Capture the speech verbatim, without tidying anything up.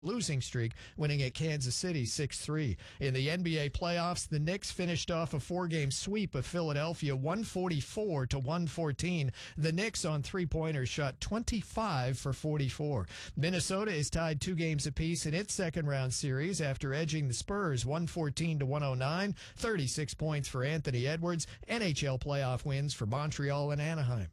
losing streak, winning at Kansas City six three. In the N B A playoffs, the Knicks finished off a four-game sweep of Philadelphia, one forty-four to one fourteen. The Knicks on three-pointers shot twenty-five for forty-four. Minnesota is tied two games apiece in its second-round series after edging the Spurs one fourteen to one oh nine, thirty-six points for Anthony Edwards. N H L playoff wins for Montreal and Anaheim.